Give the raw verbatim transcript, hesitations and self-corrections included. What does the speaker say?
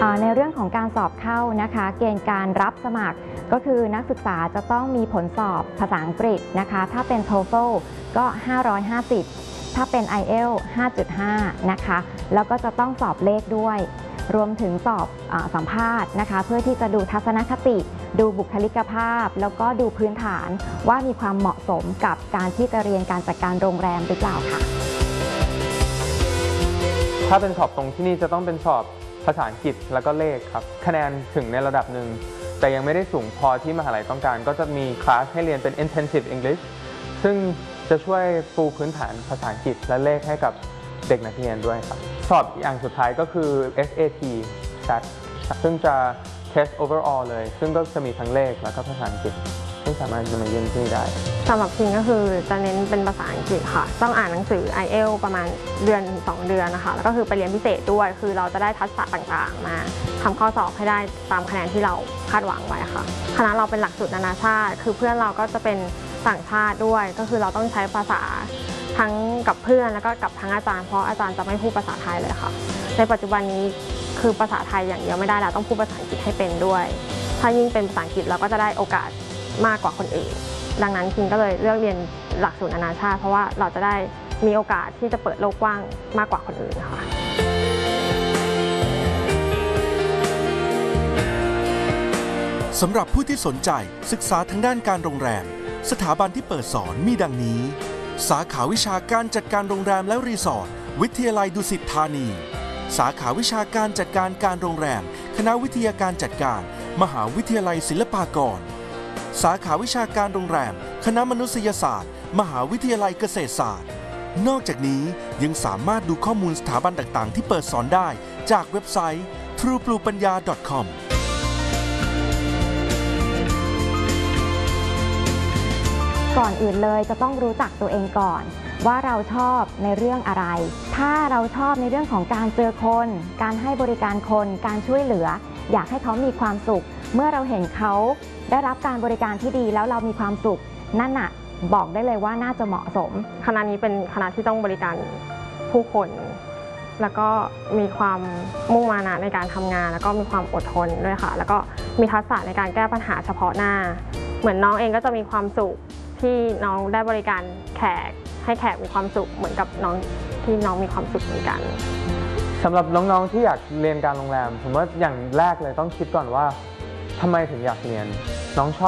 ในเรื่องของการสอบเข้านะคะเกณฑ์การรับสมัครก็คือนักศึกษาจะต้องมีผลสอบภาษาอังกฤษนะคะถ้าเป็น โทเฟล ก็ห้าร้อยห้าสิบถ้าเป็น ไอ เอล ห้าจุดห้า นะคะแล้วก็จะต้องสอบเลขด้วยรวมถึงสอบอสัมภาษณ์นะคะเพื่อที่จะดูทัศนคติดูบุคลิกภาพแล้วก็ดูพื้นฐานว่ามีความเหมาะสมกับการที่จะเรียนการจัดการโรงแรมหรือเปล่าค่ะถ้าเป็นสอบตรงที่นี่จะต้องเป็นสอบภาษาอังกฤษแล้วก็เลขครับคะแนนถึงในระดับหนึ่งแต่ยังไม่ได้สูงพอที่มหาลัยต้องการก็จะมีคลาสให้เรียนเป็น intensive English ซึ่งจะช่วยปูพื้นฐานภาษาอังกฤษและเลขให้กับเด็กนักเรียนด้วยครับสอบอย่างสุดท้ายก็คือ เอส เอ ที แซท ซึ่งจะ test overall เลยซึ่งก็จะมีทั้งเลขแล้วก็ภาษาอังกฤษซึ่งสามารถจะมาเรียนที่นี่ได้สำหรับพิงก็คือจะเน้นเป็นภาษาอังกฤษค่ะต้องอ่านหนังสือ ไอ เอล ประมาณเดือนสองเดือนนะคะแล้วก็คือไปเรียนพิเศษด้วยคือเราจะได้ทักษะต่างๆมาทำข้อสอบให้ได้ตามคะแนนที่เราคาดหวังไว้ค่ะคณะเราเป็นหลักสูตรนานาชาติคือเพื่อนเราก็จะเป็นต่างชาติด้วยก็คือเราต้องใช้ภาษาทั้งกับเพื่อนแล้วก็กับทั้งอาจารย์เพราะอาจารย์จะไม่พูดภาษาไทยเลยค่ะในปัจจุบันนี้คือภาษาไทยอย่างเดียวไม่ได้แล้วต้องพูดภาษาอังกฤษให้เป็นด้วยถ้ายิ่งเป็นภาษาอังกฤษเราก็จะได้โอกาสมากกว่าคนอื่นดังนั้นคิงก็เลยเลือกเรียนหลักสูตรนานาชาติเพราะว่าเราจะได้มีโอกาสที่จะเปิดโลกกว้างมากกว่าคนอื่นค่ะสำหรับผู้ที่สนใจศึกษาทางด้านการโรงแรมสถาบันที่เปิดสอนมีดังนี้สาขาวิชาการจัดการโรงแรมและรีสอร์ทวิทยาลัยดุสิตธานีสาขาวิชาการจัดการการโรงแรมคณะวิทยาการจัดการมหาวิทยาลัยศิลปากรสาขาวิชาการโรงแรมคณะมนุษยศาสตร์มหาวิทยาลัยเกษตรศาสตร์นอกจากนี้ยังสามารถดูข้อมูลสถาบันต่างๆที่เปิดสอนได้จากเว็บไซต์ ทรูปลูปัญญา ดอท คอมก่อนอื่นเลยจะต้องรู้จักตัวเองก่อนว่าเราชอบในเรื่องอะไรถ้าเราชอบในเรื่องของการเจอคนการให้บริการคนการช่วยเหลืออยากให้เขามีความสุขเมื่อเราเห็นเขาได้รับการบริการที่ดีแล้วเรามีความสุขนั่นน่ะบอกได้เลยว่าน่าจะเหมาะสมคณะนี้เป็นคณะที่ต้องบริการผู้คนแล้วก็มีความมุ่งมานะในการทำงานแล้วก็มีความอดทนด้วยค่ะแล้วก็มีทักษะในการแก้ปัญหาเฉพาะหน้าเหมือนน้องเองก็จะมีความสุขที่น้องได้บริการแขกให้แขกมีความสุขเหมือนกับน้องที่น้องมีความสุขเหมือนกันสำหรับน้องๆที่อยากเรียนการโรงแรมผมว่าอย่างแรกเลยต้องคิดก่อนว่าทำไมถึงอยากเรียนน้องชอบ